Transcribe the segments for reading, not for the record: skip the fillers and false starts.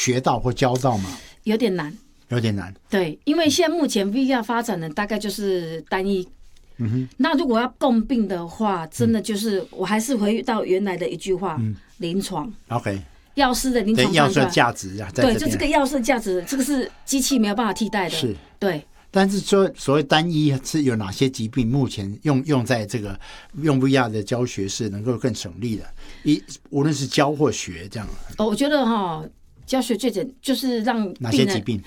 学到或教到吗？ 有点难， 有点难。 对，因为现在目前 VR 发展的大概就是单一。那如果要共病的话，真的就是我还是回到原来的一句话：临床。 OK。 药师的临床判断，药师的价值啊， 对，就这个药师的价值，这个是机器没有办法替代的。 是， 对。 但是说所谓单一是有哪些疾病，目前用在这个用 VR 的教学是能够更省力的，无论是教或学这样。 我觉得教学最简就是让病人哪些疾病？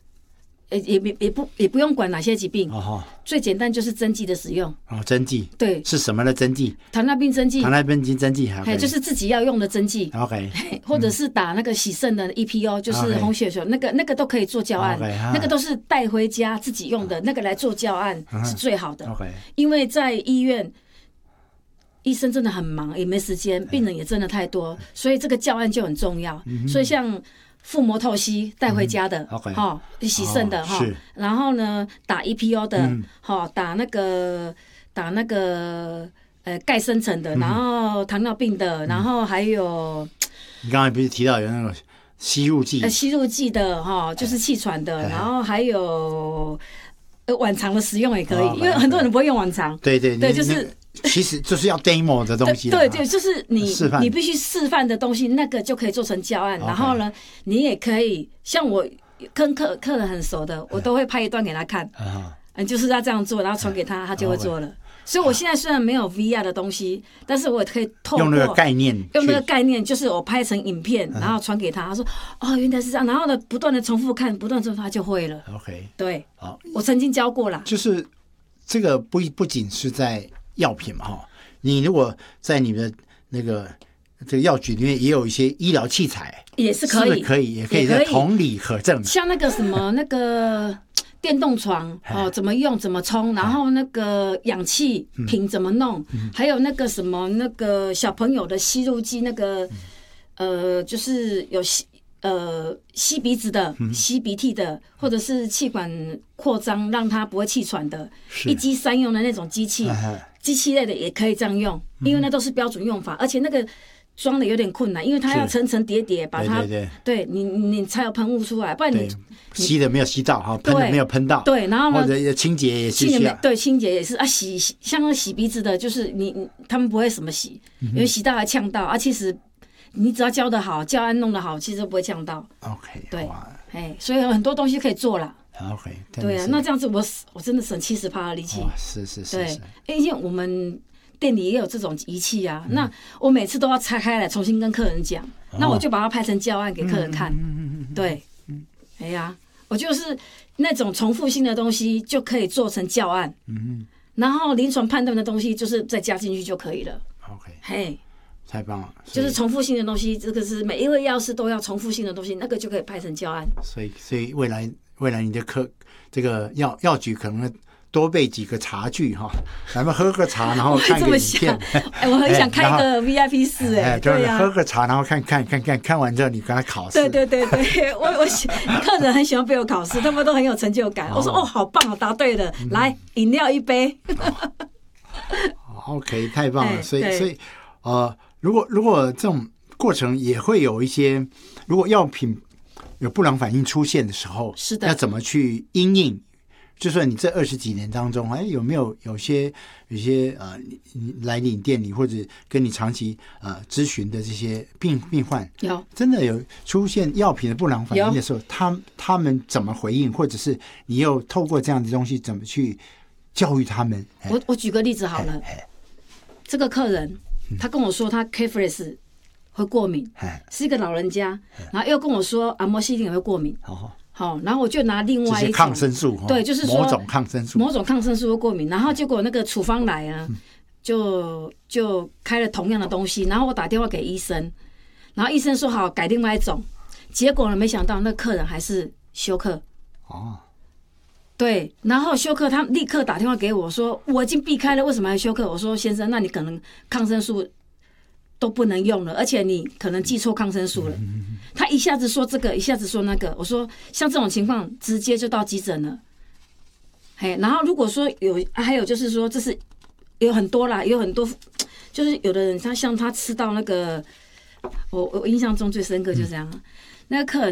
也不用管哪些疾病，最简单就是针剂的使用。 针剂， 对， 是什么的针剂？ 糖尿病针剂， 针剂， 就是自己要用的针剂。 OK， 或者是打那个洗肾的 EPO， 就是红血球，那个都可以做教案，那个都是带回家自己用的，那个来做教案是最好的。因为在医院，医生真的很忙，也没时间，病人也真的太多，所以这个教案就很重要。所以像腹膜透析带回家的，洗肾的然后呢打 EPO 的，打那个钙生成的，然后糖尿病的，然后还有你刚才不是提到有那种吸入剂的就是气喘的，然后还有晚肠的使用也可以，因为很多人不会用晚肠。 对， 就是其实就是要 demo 的东西。 对，就是你必须示范的东西，那个就可以做成教案。然后呢，你也可以像我跟客人很熟的，我都会拍一段给他看，就是要这样做，然后传给他，他就会做了。所以我现在虽然没有 VR 的东西，但是我也可以透过用那个概念， 就是我拍成影片，然后传给他，他说原来是这样，然后呢不断的重复看，不断重复他就会了。 OK， 对，我曾经教过啦。 就是这个不仅是在药品嘛，你如果在你的那个这个药局里面也有一些医疗器材， 也是可以， 也可以在同理可证。 像那个什么那个电动床怎么用怎么冲，然后那个氧气瓶怎么弄，还有那个什么那个小朋友的吸入剂，那个就是有吸鼻子的、吸鼻涕的，或者是气管扩张让他不会气喘的，一机三用的那种机器，机器类的也可以这样用，因为那都是标准用法，而且那个装的有点困难，因为它要层层叠叠把它，对你才有喷雾出来，不然你吸的没有吸到，喷的没有喷到， 对，然后呢， 或者清洁也是需要， 对，清洁也是啊，像洗鼻子的，就是他们不会什么洗，因为洗到还呛到啊，其实你只要教得好，教案弄得好，其实都不会呛到。 OK， 对，所以有很多东西可以做啦。 OK， 对啊，那这样子我真的省70%的力气。 是， 对，因为我们店里也有这种仪器啊，那我每次都要拆开来重新跟客人讲，那我就把它拍成教案给客人看。对，哎呀，我就是那种重复性的东西就可以做成教案。然后临床判断的东西就是再加进去就可以了。 OK， 嘿。 太棒了！ 就是重复性的东西，这个是每一位药师都要重复性的东西，那个就可以拍成教案。所以未来你的这个药局可能多备几个茶具咱们喝个茶，然后看个影片。 我很想开个 VIP 室对呀，喝个茶，然后看完之后你跟他考试。 对，我客人很喜欢被我考试，他们都很有成就感。我说好棒答对了，来饮料一杯。 OK， 太棒了，所以如果这种过程也会有一些，如果药品有不良反应出现的时候， 是的， 要怎么去因应？就说你这20几年当中，有没有些你来你店里或者跟你长期咨询的这些病患， 有真的有出现药品的不良反应的时候，他们怎么回应，或者是你又透过这样的东西怎么去教育他们？ 我举个例子好了，这个客人。他跟我说他 K-Fresh 会过敏，是一个老人家，然后又跟我说阿莫西林也会过敏。好，然后我就拿另外一种抗生素， 对，就是说某种抗生素会过敏，然后结果那个处方来啊，就开了同样的东西，然后我打电话给医生，然后医生说好改另外一种，结果呢没想到那客人还是休克。对，然后休克，他立刻打电话给我说我已经避开了，为什么还休克？我说先生，那你可能抗生素都不能用了，而且你可能记错抗生素了。他一下子说这个，一下子说那个。我说像这种情况，直接就到急诊了。然后如果说还有就是说，这是有很多啦，有很多，就是有的人他像他吃到那个，我印象中最深刻就这样，那个客人。